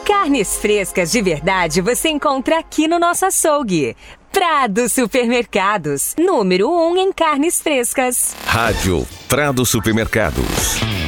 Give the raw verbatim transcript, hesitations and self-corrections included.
Carnes frescas de verdade você encontra aqui no nosso açougue. Prado Supermercados, número um em carnes frescas. Rádio Prado Supermercados.